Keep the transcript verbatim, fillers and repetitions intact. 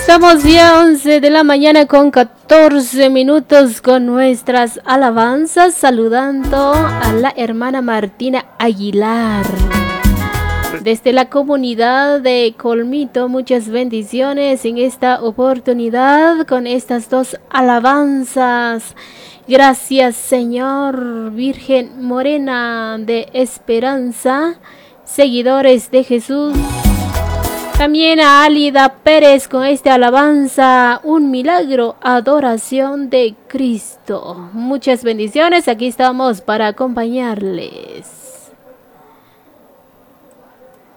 Estamos ya once de la mañana con catorce minutos con nuestras alabanzas, saludando a la hermana Martina Aguilar. Desde la comunidad de Colmito, muchas bendiciones en esta oportunidad con estas dos alabanzas. Gracias, Señor, Virgen Morena de Esperanza, seguidores de Jesús. También a Alida Pérez con esta alabanza, un milagro, adoración de Cristo. Muchas bendiciones, aquí estamos para acompañarles.